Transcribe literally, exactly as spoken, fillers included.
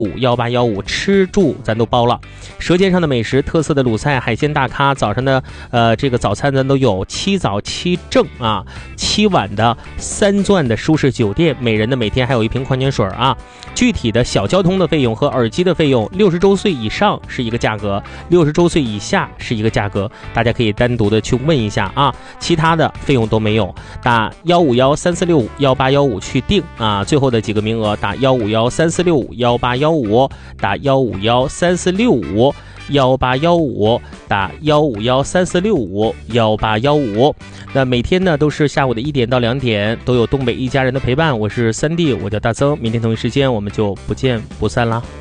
五幺八幺五，吃住咱都包了。舌尖上的美食，特色的鲁菜、海鲜大咖，早上的呃这个早餐咱都有，七早七正啊，七晚的三钻的舒适酒店，每人的每天还有一瓶矿泉水啊。具体的小交通的费用和耳机的费用，六十周岁以上是一个价格，六十周岁以下是一个价格，大家可以单独的去问一下啊，其他的费用都没有。打幺五幺三四六五幺八幺五去定啊，最后的几个名额打幺五幺三四六五幺八幺五，打幺五幺三四六五幺八幺五，打幺五幺三四六五幺八幺五。那每天呢都是下午的一点到两点，都有东北一家人的陪伴。我是三弟，我叫大曾，明天同一时间我们就不见不散啦。